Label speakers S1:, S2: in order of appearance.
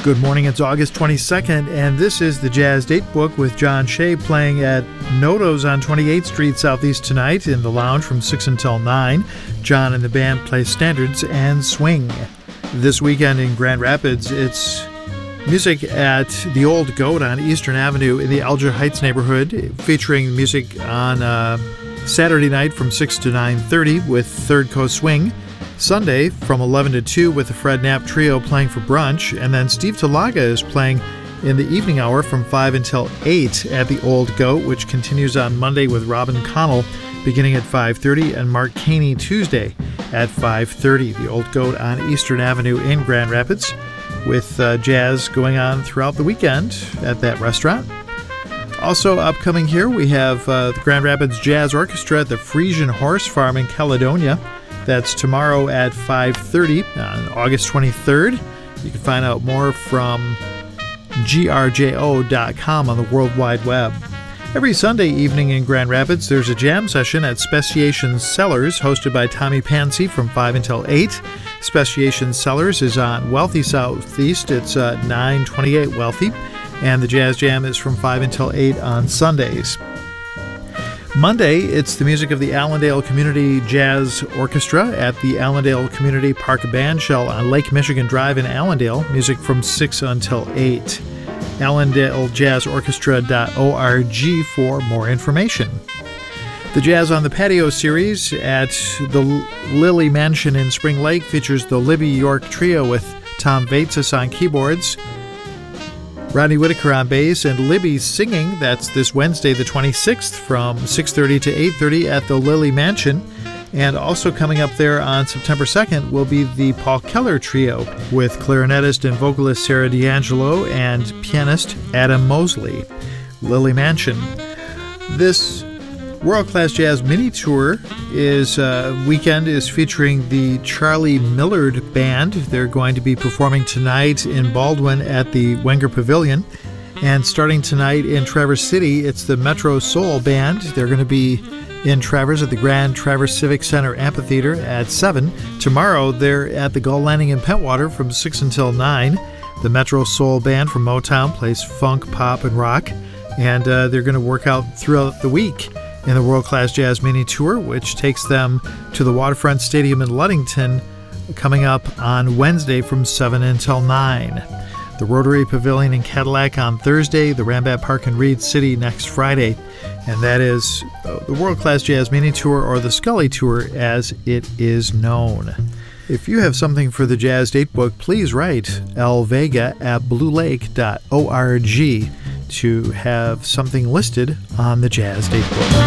S1: Good morning, it's August 22nd, and this is the Jazz Date Book with John Shea playing at Noto's on 28th Street Southeast tonight in the lounge from 6 until 9. John and the band play standards and swing. This weekend in Grand Rapids, it's music at the Old Goat on Eastern Avenue in the Alger Heights neighborhood, featuring music on Saturday night from 6 to 9:30 with Third Coast Swing. Sunday from 11 to 2 with the Fred Knapp Trio playing for brunch, and then Steve Talaga is playing in the evening hour from 5 until 8 at the Old Goat, which continues on Monday with Robin Connell beginning at 5:30 and Mark Caney Tuesday at 5:30. The Old Goat on Eastern Avenue in Grand Rapids, with jazz going on throughout the weekend at that restaurant. Also upcoming here, we have the Grand Rapids Jazz Orchestra at the Frisian Horse Farm in Caledonia. That's tomorrow at 5:30 on August 23rd. You can find out more from grjo.com on the World Wide Web. Every Sunday evening in Grand Rapids, there's a jam session at Speciation Cellars, hosted by Tommy Pansy from 5 until 8. Speciation Cellars is on Wealthy Southeast. It's 928 Wealthy. And the Jazz Jam is from 5 until 8 on Sundays. Monday, it's the music of the Allendale Community Jazz Orchestra at the Allendale Community Park Bandshell on Lake Michigan Drive in Allendale. Music from 6 until 8. AllendaleJazzOrchestra.org for more information. The Jazz on the Patio series at the Lily Mansion in Spring Lake features the Libby York Trio with Tom Vaitsis on keyboards, Rodney Whitaker on bass, and Libby singing. That's this Wednesday the 26th from 6:30 to 8:30 at the Lily Mansion. And also coming up there on September 2nd will be the Paul Keller Trio with clarinetist and vocalist Sarah D'Angelo and pianist Adam Mosley. Lily Mansion. This World Class Jazz Mini Tour weekend is featuring the Charlie Millard Band. They're going to be performing tonight in Baldwin at the Wenger Pavilion. And starting tonight in Traverse City, it's the Metro Soul Band. They're going to be in Traverse at the Grand Traverse Civic Center Amphitheater at 7. Tomorrow, they're at the Gull Landing in Pentwater from 6 until 9. The Metro Soul Band from Motown plays funk, pop, and rock. And they're going to work out throughout the week in the World Class Jazz Mini Tour, which takes them to the Waterfront Stadium in Ludington coming up on Wednesday from 7 until 9. The Rotary Pavilion in Cadillac on Thursday, the Rambat Park in Reed City next Friday. And that is the World Class Jazz Mini Tour, or the Scully Tour as it is known. If you have something for the Jazz Date Book, please write lvega@bluelake.org to have something listed on the Jazz Date Book.